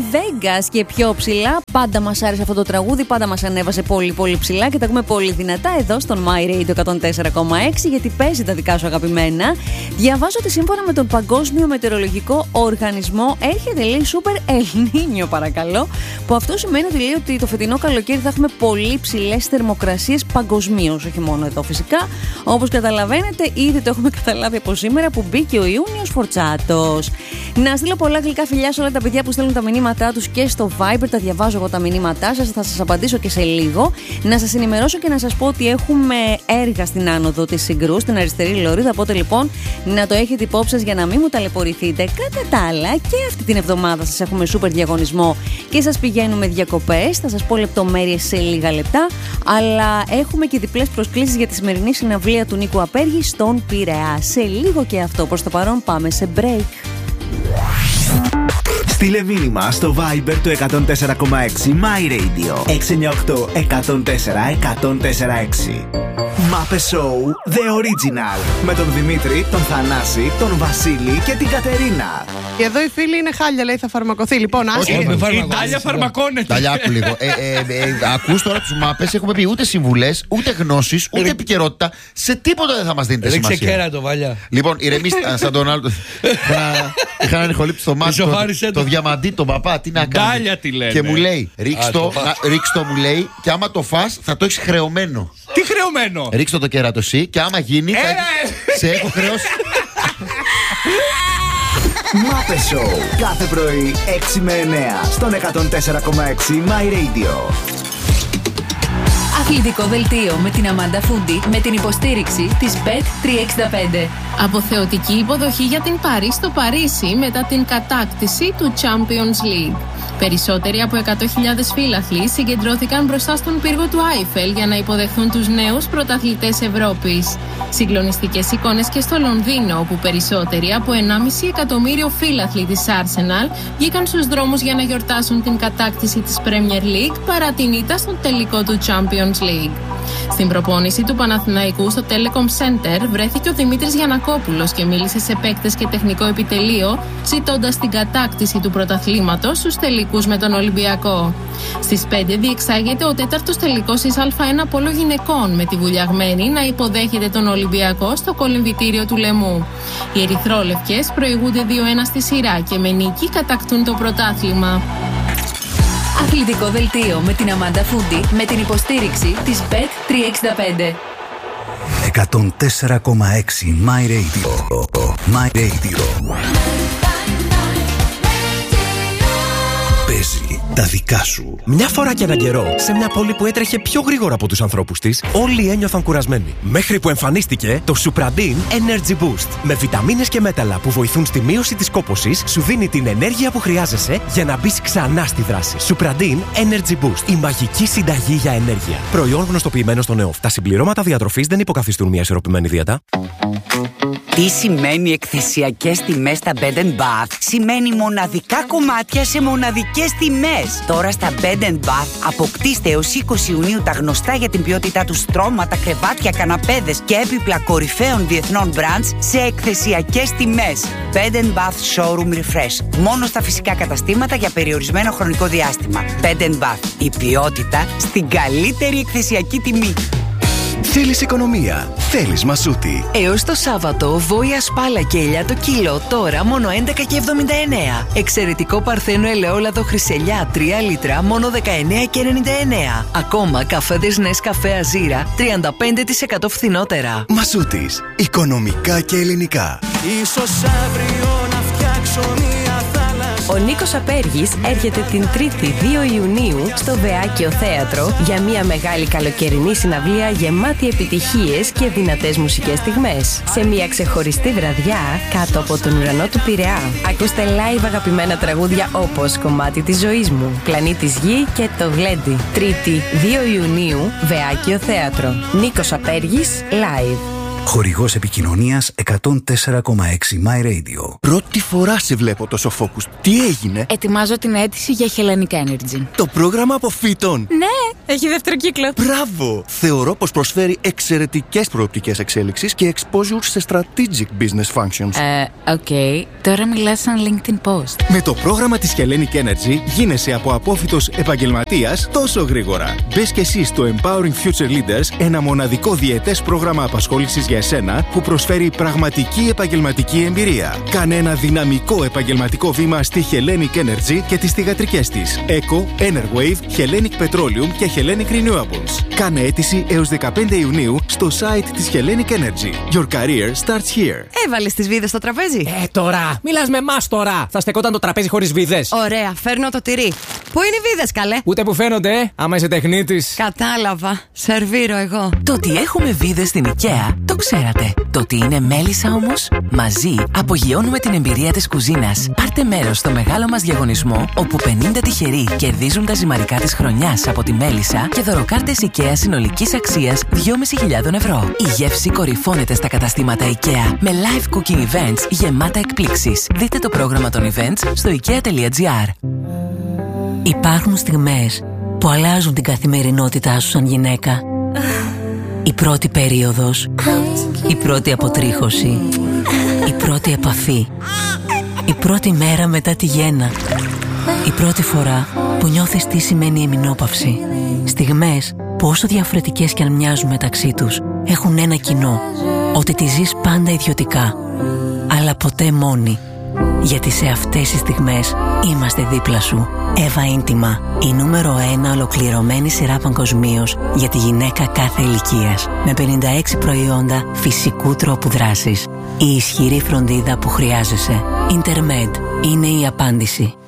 Vegas και πιο ψηλά. Πάντα μας άρεσε αυτό το τραγούδι, πάντα μας ανέβασε πολύ πολύ ψηλά και τα ακούμε πολύ δυνατά εδώ στον My Radio 104,6 γιατί παίζει τα δικά σου αγαπημένα. Διαβάζω ότι σύμφωνα με τον Παγκόσμιο Μετεωρολογικό Οργανισμό έρχεται, λέει, σούπερ Ελνίνιο, παρακαλώ, που αυτό σημαίνει ότι, λέει, ότι το φετινό καλοκαίρι θα έχουμε πολύ ψηλές θερμοκρασίες παγκοσμίως, όχι μόνο εδώ φυσικά. Όπως καταλαβαίνετε, ήδη το έχουμε καταλάβει από σήμερα που μπήκε ο Ιούνιος φορτσάτος. Να στείλω πολλά γλυκά φιλιά σε όλα τα παιδιά που στέλνουν τα μηνύματά τους και στο Viber. Τα διαβάζω εγώ τα μηνύματά σας, θα σας απαντήσω και σε λίγο. Να σας ενημερώσω και να σας πω ότι έχουμε έργα στην άνοδο της Συγκρού, στην αριστερή λωρίδα. Οπότε λοιπόν να το έχετε υπόψη σας για να μην μου ταλαιπωρηθείτε. Κατά τα άλλα, και αυτή την εβδομάδα σας έχουμε σούπερ διαγωνισμό και σας πηγαίνουμε διακοπές. Θα σας πω λεπτομέρειες σε λίγα λεπτά. Αλλά έχουμε και διπλές προσκλήσεις για τη σημερινή συναυλία του Νίκου Απέργη στον Πειραιά. Σε λίγο και αυτό. Προς το παρόν πάμε σε break. Στείλε μήνυμα στο Viber του 104,6 My Radio 698-104-104-6. Μάπε Show The Original με τον Δημήτρη, τον Θανάση, τον Βασίλη και την Κατερίνα. Και εδώ η φίλη είναι χάλια, λέει, θα φαρμακοθεί. Λοιπόν, η Τάλια φαρμακώνεται. Τάλια, άκου λίγο. Ακούς τώρα τους μάπες, έχουμε πει ούτε συμβουλές, ούτε γνώσεις, ούτε επικαιρότητα. Σε τίποτα δεν θα μας δίνετε σημασία. Ρίξε κέρατο, Βάλια. Λοιπόν, ηρεμήστε σαν τον άλλο. Είχα έναν ηχολήπτη στο μάτι, το διαμαντί, τον παπά, τι να κάνει. Τάλια τη λένε. Και μου λέει, ρίξ το, μου λέει, και άμα το φας θα το έχεις χρεωμένο. Τι χρεωμένο? Ρίξ το κέρατο εσύ και άμα γίνει σε έχω χρεώσει. Μάπε Show κάθε πρωί 6 με 9 στον 104,6 My Radio. Αθλητικό δελτίο με την Αμάντα Φούντι με την υποστήριξη της Bet365. Αποθεωτική υποδοχή για την Πάρη στο Παρίσι μετά την κατάκτηση του Champions League. Περισσότεροι από 100.000 φύλαθλοι συγκεντρώθηκαν μπροστά στον πύργο του Άιφελ για να υποδεχθούν τους νέους πρωταθλητές Ευρώπης. Συγκλονιστικές εικόνες και στο Λονδίνο, όπου περισσότεροι από 1,5 εκατομμύριο φύλαθλοι της Arsenal βγήκαν στους δρόμους για να γιορτάσουν την κατάκτηση της Premier League παρά την ήττα στον τελικό του Champions League. Στην προπόνηση του Παναθηναϊκού στο Telecom Center βρέθηκε ο Δημήτρης Γιαννακόπουλος και μίλησε σε παίκτες και τεχνικό επιτελείο, ζητώντας την κατάκτηση του πρωταθλήματος στους τελικούς με τον Ολυμπιακό. Στις 5 διεξάγεται ο 4ος τελικός της Α1 Πόλο Γυναικών, με τη Βουλιαγμένη να υποδέχεται τον Ολυμπιακό στο κολυμβητήριο του Λεμού. Οι ερυθρόλευκες προηγούνται 2-1 στη σειρά και με νίκη κατακτούν το πρωτάθλημα. Αθλητικό δελτίο με την Αμάντα Φούντι με την υποστήριξη της Bet365. 104,6 My Radio. My Radio. Παίζει τα δικά σου. Μια φορά και έναν καιρό, σε μια πόλη που έτρεχε πιο γρήγορα από τους ανθρώπους της, όλοι ένιωθαν κουρασμένοι. Μέχρι που εμφανίστηκε το Supradin Energy Boost. Με βιταμίνες και μέταλλα που βοηθούν στη μείωση της κόπωσης, σου δίνει την ενέργεια που χρειάζεσαι για να μπεις ξανά στη δράση. Supradin Energy Boost. Η μαγική συνταγή για ενέργεια. Προϊόν γνωστοποιημένο στον ΕΟΦ. Τα συμπληρώματα διατροφής δεν υποκαθιστούν μια ισορροπημένη δίαιτα. Τι σημαίνει εκθεσιακές τιμές στα Bed & Bath? Σημαίνει μοναδικά κομμάτια σε μοναδικές τιμές. Τώρα στα Bed & Bath αποκτήστε έως 20 Ιουνίου τα γνωστά για την ποιότητά του στρώματα, κρεβάτια, καναπέδες και έπιπλα κορυφαίων διεθνών brands σε εκθεσιακές τιμές. Bed & Bath Showroom Refresh. Μόνο στα φυσικά καταστήματα για περιορισμένο χρονικό διάστημα. Bed & Bath. Η ποιότητα στην καλύτερη εκθεσιακή τιμή. Θέλεις οικονομία, θέλεις Μασούτη. Έως το Σάββατο, βόηα σπάλα και ελιά το κιλό, τώρα μόνο 11,79. Εξαιρετικό παρθένο ελαιόλαδο χρυσελιά 3 λίτρα, μόνο 19,99. Ακόμα καφέδες Νεσκαφέ Αζίρα, 35% φθηνότερα. Μασούτης, οικονομικά και ελληνικά. Ίσως αύριο να φτιάξω μια θάλασσα. Ο Νίκος Απέργης έρχεται την 3η 2 Ιουνίου στο Βεάκιο Θέατρο για μια μεγάλη καλοκαιρινή συναυλία γεμάτη επιτυχίες και δυνατές μουσικές στιγμές. Σε μια ξεχωριστή βραδιά κάτω από τον ουρανό του Πειραιά. Ακούστε live αγαπημένα τραγούδια όπως «Κομμάτι της ζωής μου», «Πλανήτης Γη» και «Το Γλέντι». 3η 2 Ιουνίου, Βεάκιο Θέατρο. Νίκος Απέργης, live. Χορηγός επικοινωνίας 104,6 My Radio. Πρώτη φορά σε βλέπω τόσο focus. Τι έγινε? Ετοιμάζω την αίτηση για Hellenic Energy. Το πρόγραμμα αποφύτων. Ναι, έχει δεύτερο κύκλο. Μπράβο! Θεωρώ πως προσφέρει εξαιρετικές προοπτικές εξέλιξης και exposure σε strategic business functions. Οκ. Τώρα μιλάς σαν LinkedIn post. Με το πρόγραμμα της Hellenic Energy γίνεσαι από απόφοιτος επαγγελματίας τόσο γρήγορα. Μπες και εσύ στο Empowering Future Leaders, ένα μοναδικό διετές πρόγραμμα απασχόλησης για εσένα που προσφέρει πραγματική επαγγελματική εμπειρία. Κάνε ένα δυναμικό επαγγελματικό βήμα στη Hellenic Energy και τις θυγατρικές της Eco, Enerwave, Hellenic Petroleum και Hellenic Renewables. Κάνε αίτηση έως 15 Ιουνίου στο site της Hellenic Energy. Your career starts here. Έβαλες τις βίδες στο τραπέζι? Τώρα! Μιλάς με εμάς τώρα! Θα στεκόταν το τραπέζι χωρίς βίδες. Ωραία, φέρνω το τυρί. Πού είναι οι βίδες, καλέ? Ούτε που φαίνονται, άμα είσαι τεχνίτης. Κατάλαβα. Σερβίρω εγώ. Το ότι έχουμε βίδες στην IKEA το ξέρατε. Το ότι είναι μέλισσα όμως, μαζί απογειώνουμε την εμπειρία της κουζίνας. Πάρτε μέρος στο μεγάλο μας διαγωνισμό, όπου 50 τυχεροί κερδίζουν τα ζυμαρικά της χρονιάς από τη μέλισσα και δωροκάρτες IKEA συνολικής αξίας 2.500 ευρώ. Η γεύση κορυφώνεται στα καταστήματα IKEA με live cooking events γεμάτα εκπλήξεις. Δείτε το πρόγραμμα των events στο ikea.gr. Υπάρχουν στιγμές που αλλάζουν την καθημερινότητά σου σαν γυναίκα. Η πρώτη περίοδος, η πρώτη αποτρίχωση, η πρώτη επαφή, η πρώτη μέρα μετά τη γέννα, η πρώτη φορά που νιώθεις τι σημαίνει εμεινόπαυση. Στιγμές που όσο διαφορετικές κι αν μοιάζουν μεταξύ τους, έχουν ένα κοινό, ότι τη ζεις πάντα ιδιωτικά, αλλά ποτέ μόνη. Γιατί σε αυτές τις στιγμές είμαστε δίπλα σου. Εύα Ίντιμα, η νούμερο 1 ολοκληρωμένη σειρά παγκοσμίως για τη γυναίκα κάθε ηλικίας. Με 56 προϊόντα φυσικού τρόπου δράσης. Η ισχυρή φροντίδα που χρειάζεσαι. Intermed είναι η απάντηση.